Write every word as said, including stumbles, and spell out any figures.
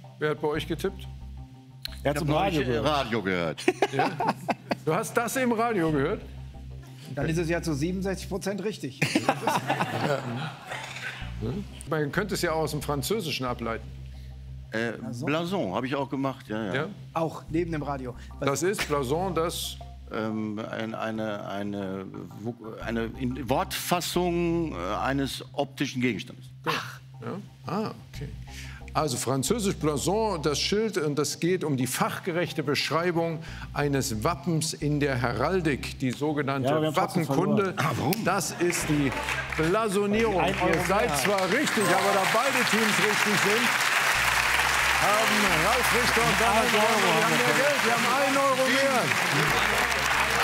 Wer hat bei euch getippt? Er hat zum Radio gehört. Radio gehört. Ja? Du hast das im Radio gehört? Dann ist es ja zu siebenundsechzig Prozent richtig. Ja. Man könnte es ja auch aus dem Französischen ableiten. Äh, Blason habe ich auch gemacht, ja, ja. Ja? Auch neben dem Radio. Was Das ist Blason, das... Ähm, ein, eine, eine, eine Wortfassung eines optischen Gegenstandes. Ach. Ja? Ah, okay. Also französisch Blason, das Schild, und das geht um die fachgerechte Beschreibung eines Wappens in der Heraldik, die sogenannte Ja, wir haben trotzdem Wappenkunde. verloren. Ah, warum? Das ist die Blasonierung. Ein Euro Ihr seid mehr. zwar richtig, aber da beide Teams richtig sind, haben Ralf Richter und Werner Ein Euro gewonnen. Wir haben haben wir mehr Geld, wir haben einen Euro mehr.